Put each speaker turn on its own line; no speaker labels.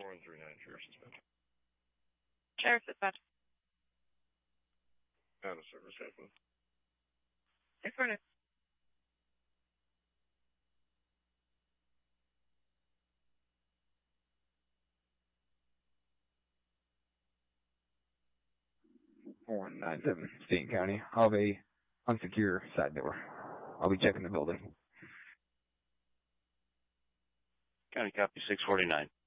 4139, Sheriff's Dispatch.
Sheriff's Dispatch.
Out of service, happening.
649.
One 97, State County. I'll have a unsecure side door. I'll be checking the building.
County copy 649.